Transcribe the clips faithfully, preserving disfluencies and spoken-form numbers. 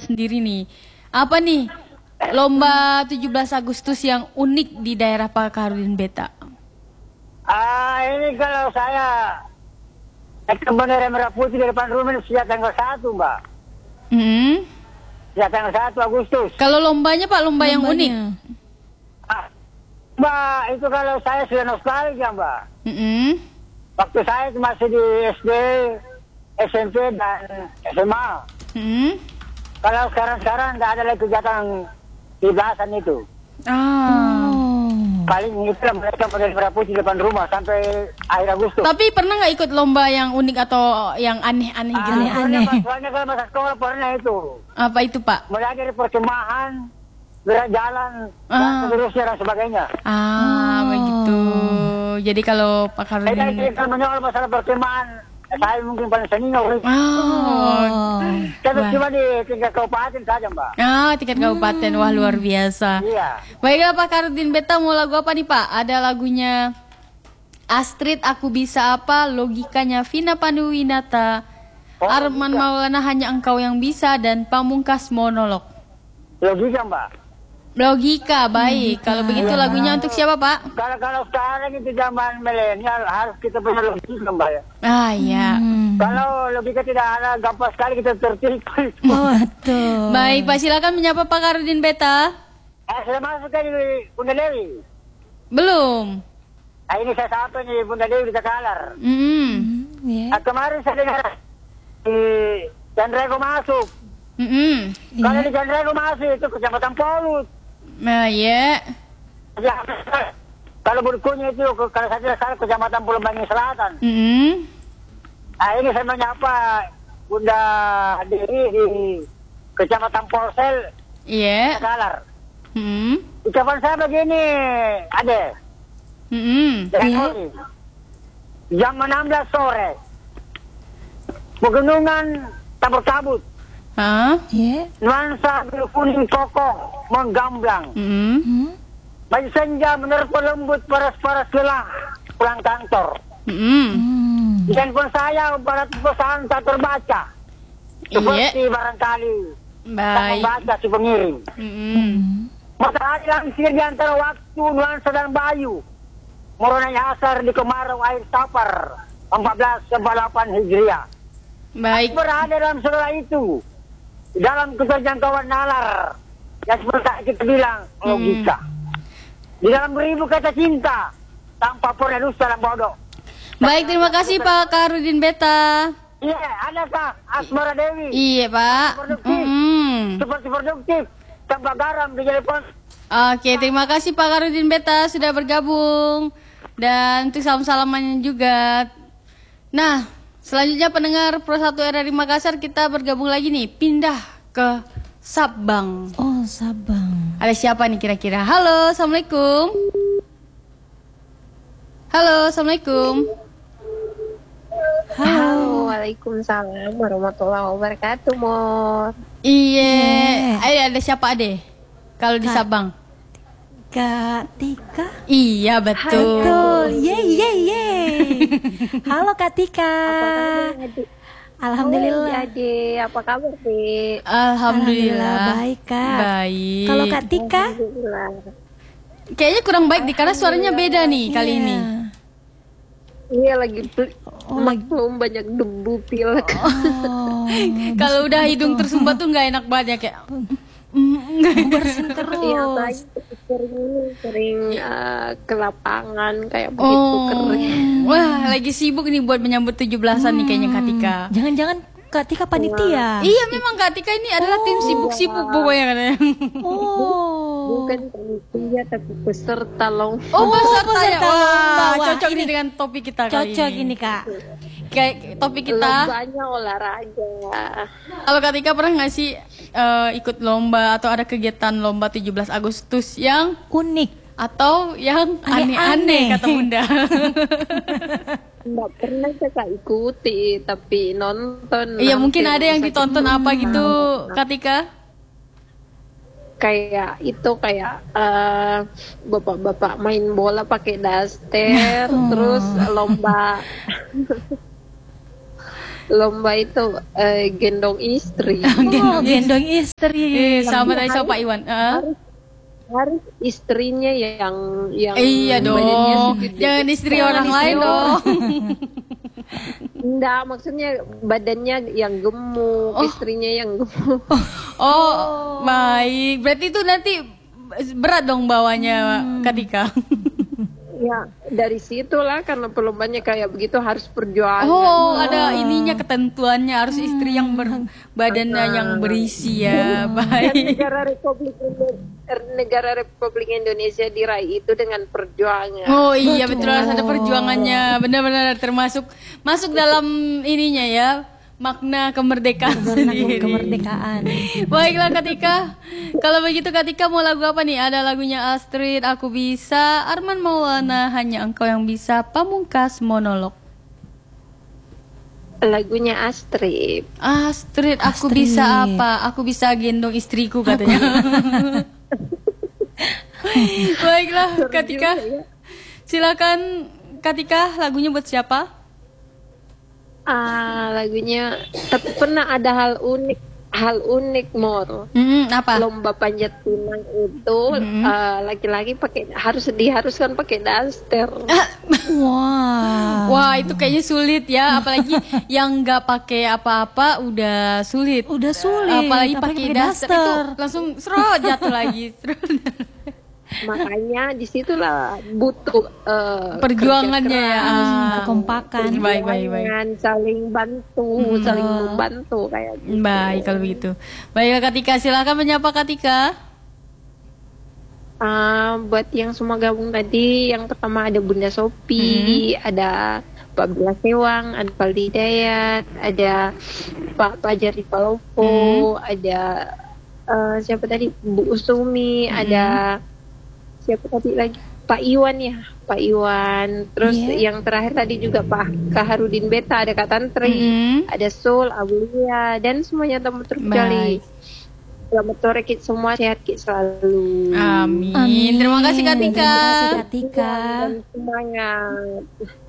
sendiri nih. Apa nih lomba tujuh belas Agustus yang unik di daerah Pak Kaharudin Beta? Ah, ini kalau saya ke bendera merah putih di depan rumah ini sejak tanggal satu, Mbak. Hmm. Sejak tanggal satu Agustus. Kalau lombanya Pak, lomba yang unik? Ah, Mbak, itu kalau saya sudah nostalgia, Mbak. Mm-mm. Waktu saya masih di S D, S M P, dan S M A. Mm-mm. Kalau sekarang-sekarang nggak ada lagi kegiatan di belasan itu. Ah. Paling itu lah mereka pada merah putih di depan rumah sampai akhir Agustus. Tapi pernah nggak ikut lomba yang unik atau yang aneh-aneh gitu? Ah, soalnya, Pak, soalnya kalau masa sekolah pernah itu. Apa itu Pak? Mulai dari perkemahan, gerak jalan, dan Ah. seterusnya dan sebagainya. Ah, begitu. Jadi kalau Pak Saya Kaharudin... dari kalau menyoal masalah perkemahan, saya mungkin paling senior. Oh. Tapi Wah. cuma di tingkat kabupaten saja, Mbak. Ah, tingkat kabupaten. Wah, luar biasa. Iya. Baiklah Pak Kaharudin Beta, mau lagu apa nih Pak? Ada lagunya Astrid, Aku Bisa Apa, Logikanya Vina Panduwinata, Oh, Arman logika. Maulana Hanya Engkau Yang Bisa, dan Pamungkas Monolog. Logika, Mbak. Logika, baik. Kalau begitu lagunya untuk siapa Pak? Kalau kalau sekarang itu zaman milenial harus kita punya logika, Mbak. Ya. Ah, ya. Kalau logika tidak ada, gampang sekali kita tertipu. Betul. Baik Pak, silakan menyapa Pak Kaharudin Beta. Eh, saya masuk ke di Bunda Dewi. Belum. Ah, ini saya satu nih Bunda Dewi di Takalar. Mm-mm. Ya. Ah, kemarin saya dengar di Chandrego masuk. Mm-mm. Kalau di Chandrego masuk itu kecamatan Polut. Nah, ya. Ya, kalau berkunya itu ke- kalau saya tidak salah kecamatan Pulau Bangi Selatan. Mm-mm. Nah, ini saya menyapa Bunda Dewi di kecamatan Polsel Iya. Takalar. Mm-mm. Ucapan saya begini, Ade. Mm-mm. Jangan yeah. Jam enam belas sore, pegunungan tabur-tabut, Hah? Ya. nuansa biru kuning kokoh menggamblang. Mm-mm. Hmm. Baju senja menerpa lembut paras-paras lelah pulang kantor. Mm-mm. Hmm. Di handphone saya barat pesan tak terbaca. Seperti barangkali tak Baik. membaca si pengirim. Mm-mm. Matahari langsir di antara waktu nuansa dan bayu. Moronanya asar di kemarau air safar empat belas delapan Hijriah. Baik. Berada dalam saudara itu, dalam keterjangkauan nalar yang seperti kita bilang logika. Di dalam beribu kata cinta tanpa pernah dusta dan bodoh. Baik, terima kasih Pak Kaharudin Beta. Iya, adakah Asmara Dewi Iya Pak. Produktif. Mm-mm. seperti produktif tanpa garam di telepon? Oke, terima kasih Pak Kaharudin Beta sudah bergabung. Dan untuk salam-salamannya juga. Nah, selanjutnya pendengar Pro satu R R I Makassar, kita bergabung lagi nih, pindah ke Sabang. Oh, Sabang. Ada siapa nih kira-kira? Halo, Assalamualaikum. Halo, Assalamualaikum. Halo. Waalaikumsalam warahmatullahi wabarakatuh, Mor. Iya, Ayo, ada siapa Ade? Kalau di Kak. Sabang. Kak Tika. Iya, betul. Betul. Yeay, yeay, yeay. Halo Kak Tika. Adik? Alhamdulillah. Oh, Ade, apa kabar, Dik? Alhamdulillah. baik, Kak. Baik. Kalau Kak Tika? Alhamdulillah. Kayaknya kurang baik di karena suaranya beda nih kali Iya. ini. Iya, lagi Oh, lagi- maklum banyak debu pilek. Oh, Kalau udah hidung tersumbat tuh nggak enak banget ya, kayak. bersin terus. Iya, saya sering sering eh, ke lapangan kayak begitu Oh, kering. wah lagi sibuk nih buat menyambut tujuh belasan nih kayaknya Kak Tika. Jangan-jangan Kak Tika panitia. Iya memang Kak Tika ini adalah tim sibuk-sibuk pokoknya katanya. Oh. Bukan panitia tapi peserta lomba. Oh, peserta ya. peserta Wah, lomba. Wah, cocok ini nih dengan topik kita kali Cocok ini. ini, Kak. Kayak topik kita. Lombanya olahraga. Kalau Kak Tika pernah nggak sih eh, ikut lomba atau ada kegiatan lomba tujuh belas Agustus yang Unik. atau yang Aneh-aneh. aneh-aneh kata Bunda? Nggak pernah saya ikuti tapi nonton. Iya mungkin hampir ada yang saja. ditonton apa gitu Kak Tika? Kayak itu kayak eh, bapak-bapak main bola pakai daster, terus lomba lomba itu eh, gendong istri. Oh, gendong istri. Eh, sama tadi sama Pak Iwan. Ah? harus harus istrinya yang yang Iya badannya dong. segede. Jangan istri Jangan orang istri lain orang. dong. Enggak, maksudnya badannya yang gemuk, istrinya yang gemuk. Oh, baik. Berarti itu nanti berat dong bawanya Katika. Ya, dari situlah karena perlombanya kayak begitu harus perjuangan. Oh, ada ininya ketentuannya harus istri yang berbadannya yang berisi ya. Dan Baik. negara Republik Indo- er, negara Republik Indonesia diraih itu dengan perjuangan. Oh iya betul harus ada perjuangannya. Benar-benar termasuk masuk dalam ininya ya. Makna kemerdekaan sendiri. Kemerdekaan. Baiklah Katika. Kalau begitu Katika mau lagu apa nih? Ada lagunya Astrid, Aku Bisa, Arman Maulana, Hanya Engkau Yang Bisa, Pamungkas, Monolog. Lagunya Astrid. Astrid, aku Astrid. bisa apa? Aku bisa gendong istriku katanya. Baiklah Katika. Silakan Katika, lagunya buat siapa? Ah, lagunya tapi pernah ada hal unik, hal unik Mor. Hmm, apa? Lomba panjat pinang itu ah, laki-laki pakai harus diharuskan pakai daster. Wah. Wah itu kayaknya sulit ya, apalagi yang nggak pakai apa-apa udah sulit. Udah sulit. Apalagi Apalagi pakai pakai daster, daster. itu langsung serot jatuh lagi. Makanya disitulah butuh eh, Perjuangannya kerja ya. keras, Ah. Kekompakan. Baik baik baik. perjuangan, saling bantu, saling membantu kayak gitu. Baik kalau begitu. Baiklah Katika, silakan menyapa Katika. Ah, buat yang semua gabung tadi, yang pertama ada Bunda Sopi, ada Pak Bela Sewang, ada Pak Hidayat, ada Pak Fajar di Palopo, ada eh, siapa tadi Bu Usumi, ada siapa tadi lagi Pak Iwan ya, Pak Iwan. Terus Iya. yang terakhir tadi juga Pak Kaharudin Beta, ada Kak Tantri, Mhm. ada Sul, Abulia, dan semuanya tamu terkecuali. Baik. Selamat sore Kit, semua sehat Kit selalu. Amin. Terima kasih Katika. Terima kasih Katika. Dan semangat.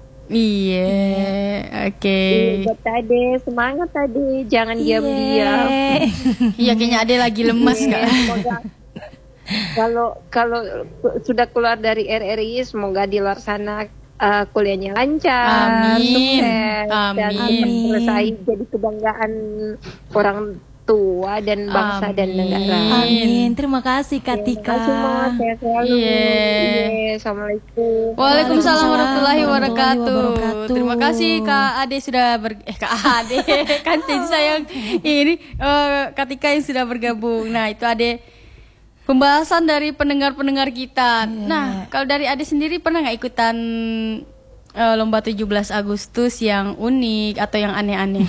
Iya, oke. Buat tadi, semangat tadi, jangan diam-diam. Iya. Iya kayaknya ada lagi lemas Iya, Kak. semoga kalau kalau sudah keluar dari R R I, semoga di luar sana uh, kuliahnya lancar, Amin. sukses, dan Amin. cepat selesai jadi kebanggaan orang tua dan bangsa dan Amin. negara. Amin. Terima kasih Katika. Terima kasih semua, sehat selalu. Iya. Iya, Assalamualaikum. Waalaikumsalam warahmatullahi warahmatullahi wabarakatuh. wabarakatuh. Terima kasih Kak Ade sudah ber eh Kak Ade kan jadi sayang ini eh, Katika yang sudah bergabung. Nah, itu Ade pembahasan dari pendengar-pendengar kita. Nah, kalau dari Ade sendiri pernah nggak ikutan eh, lomba tujuh belas Agustus yang unik atau yang aneh-aneh?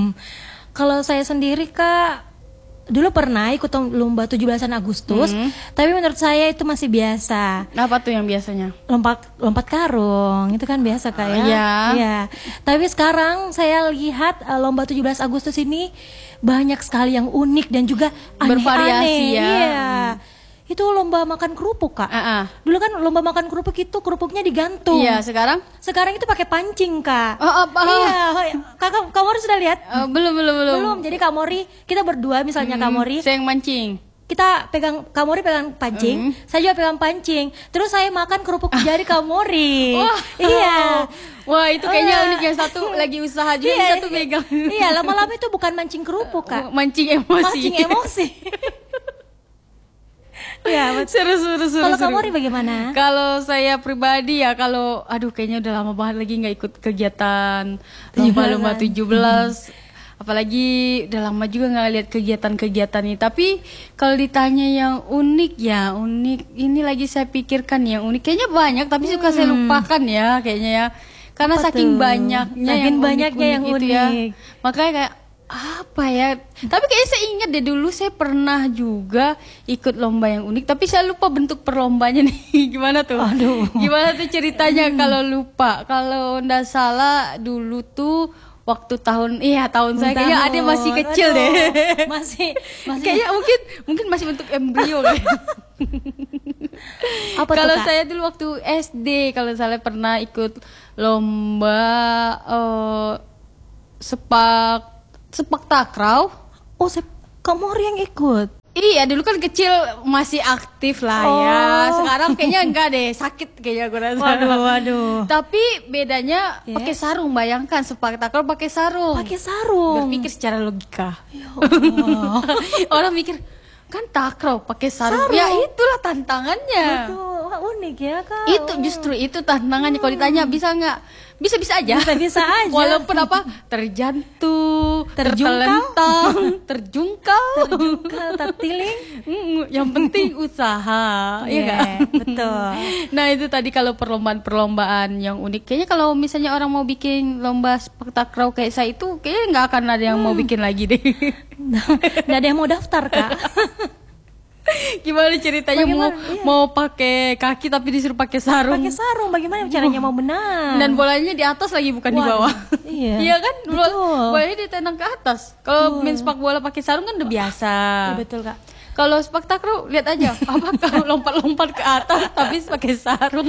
Kalau saya sendiri Kak, dulu pernah ikut lomba tujuh belasan Agustus, Hmm. tapi menurut saya itu masih biasa. Apa tuh yang biasanya? Lompat lompat karung, itu kan biasa Kak ya. Iya. Iya. Tapi sekarang saya lihat uh, lomba tujuh belas Agustus ini banyak sekali yang unik dan juga aneh-aneh. Bervariasi ya. Iya. Itu lomba makan kerupuk Kak. Ah, ah. Dulu kan lomba makan kerupuk itu kerupuknya digantung. Iya, sekarang? Sekarang itu pakai pancing Kak. Oh, apa? Iya. Kakak Kak Mori sudah lihat? Eh, belum belum belum. Belum. Jadi Kak Mori, kita berdua misalnya Kak Mori, Saya yang mancing. kita pegang Kak Mori pegang pancing, saya juga pegang pancing. Terus saya makan kerupuk jari Kak Mori. Wah. Iya. Wah, itu kayaknya Iya. unik yang satu lagi usaha juga, yang satu megang. Iya, lama-lama itu bukan mancing kerupuk Kak. Mancing emosi. Mancing emosi. Iya, betul. Seru seru seru. Kalau Kak seru. Mori bagaimana? Kalau saya pribadi ya, kalau aduh kayaknya udah lama banget lagi nggak ikut kegiatan lomba-lomba tujuh belas. Apalagi udah lama juga nggak lihat kegiatan-kegiatan ini. Tapi kalau ditanya yang unik ya unik. Ini lagi saya pikirkan yang unik. Kayaknya banyak tapi suka saya lupakan ya kayaknya ya. Karena Apa saking tuh? banyaknya Saking yang banyaknya yang unik-unik itu ya. unik. Makanya kayak apa ya? Tapi kayaknya saya ingat deh dulu saya pernah juga ikut lomba yang unik. Tapi saya lupa bentuk perlombanya nih. Gimana tuh? Aduh. Gimana tuh ceritanya kalau lupa? Kalau ndak salah dulu tuh waktu tahun iya tahun saya kayaknya ada masih kecil Aduh, deh. Masih masih Kayaknya mungkin mungkin masih bentuk embrio kan. apa tuh, Kalau Kak? saya dulu waktu S D kalau saya pernah ikut lomba eh, sepak sepak takraw. Oh, saya, kamu orang yang ikut. Iya, dulu kan kecil masih aktif lah ya. Oh. Sekarang kayaknya enggak deh, sakit kayaknya gue rasa. Waduh, waduh. Tapi bedanya Yeah. pakai sarung, bayangkan sepak takraw pakai sarung. Pakai sarung. Berpikir secara logika. Ya Allah. Orang mikir kan takraw pakai sarung. Sarung. Ya itulah tantangannya. Itu wah, unik ya kak. Itu justru itu tantangannya. Kalau ditanya bisa nggak? Bisa-bisa aja. Bisa-bisa aja. Walaupun apa terjantung, Terjungkal. tertelentang, terjungkal, Terjungkal, tertiling. Mm, yang penting usaha, ya Iya, kan? betul. Nah itu tadi kalau perlombaan-perlombaan yang unik. Kayaknya kalau misalnya orang mau bikin lomba sepak takraw kayak saya itu, kayaknya nggak akan ada yang mau bikin lagi deh. Nggak ada yang mau daftar kak. Gimana ceritanya Bagaimana? mau Iya. mau pakai kaki tapi disuruh pakai sarung? Pakai sarung, bagaimana caranya mau menang? Dan bolanya di atas lagi bukan di Waduh, bawah. iya. Iya kan? Bola, Betul. bolanya ditendang ke atas. Kalau main sepak bola pakai sarung kan udah biasa. Iya, betul kak. Kalau sepak takraw lihat aja apa kalau lompat-lompat ke atas tapi pakai sarung.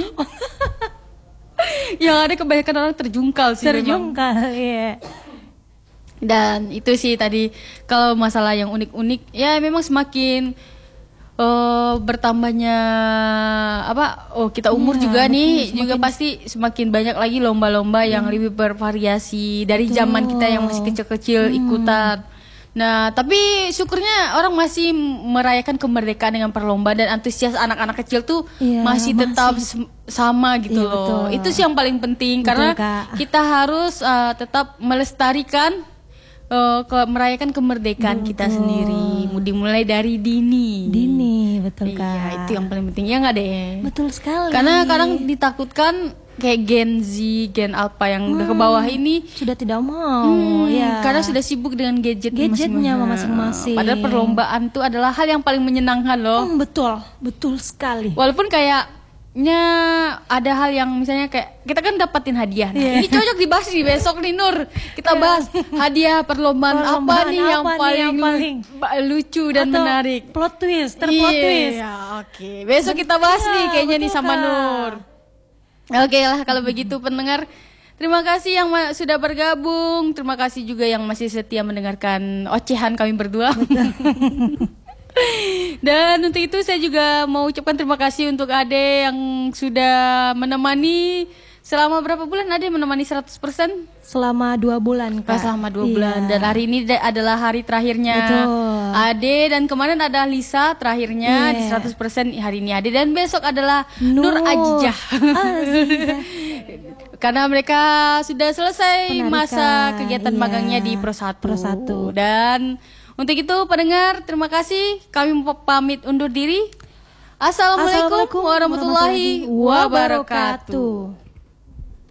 Yang ada kebanyakan orang terjungkal sih memang. Terjungkal, iya. Dan itu sih tadi kalau masalah yang unik-unik ya memang semakin eh, bertambahnya apa oh kita umur Iya, juga betul, nih semakin- juga pasti semakin banyak lagi lomba-lomba yang lebih bervariasi dari zaman kita yang masih kecil-kecil ikutan. Nah, tapi syukurnya orang masih merayakan kemerdekaan dengan perlombaan dan antusias anak-anak kecil tuh Iya, masih tetap masih. sem- sama gitu Iya, loh. betul. Itu sih yang paling penting Betul, karena Kak. kita harus uh, tetap melestarikan uh, ke- merayakan kemerdekaan kita sendiri. Dimulai dari dini. Dini, betul kak. Iya, itu yang paling penting ya nggak deh. Betul sekali. Karena kadang ditakutkan kayak Gen Z, Gen Alpha yang udah ke bawah ini sudah tidak mau, Hmm, ya. karena sudah sibuk dengan gadget Gadgetnya masing-masing. Padahal perlombaan itu adalah hal yang paling menyenangkan loh. Hmm, betul, betul sekali. Walaupun kayaknya ada hal yang misalnya kayak kita kan dapatin hadiah. Nah, Iya. ini cocok dibahas nih besok nih Nur. Kita bahas hadiah perlombaan, apa Perlombaan nih yang apa nih paling, yang paling- lu- ba- lucu dan Atau menarik. Plot twist, terplot Iya, twist. oke. Besok kita bahas Iya, nih kayaknya nih betul, sama Kak. Nur. Oke lah kalau begitu pendengar. Terima kasih yang ma- sudah bergabung. Terima kasih juga yang masih setia mendengarkan ocehan kami berdua. Dan untuk itu saya juga mau ucapkan terima kasih untuk Ade yang sudah menemani selama berapa bulan Ade menemani seratus persen? Selama dua bulan kak. Selama dua Iya. bulan. Dan hari ini da- adalah hari terakhirnya Betul. Ade. Dan kemarin ada Lisa terakhirnya Iya. di seratus persen hari ini Ade. Dan besok adalah Nur, Nur Ajijah. Azizah. Karena mereka sudah selesai Penarikan, masa kegiatan iya. magangnya di Pro satu. Pro satu. Dan untuk itu pendengar terima kasih. Kami pamit undur diri. Assalamualaikum, Assalamualaikum warahmatullahi wabarakatuh. wabarakatuh.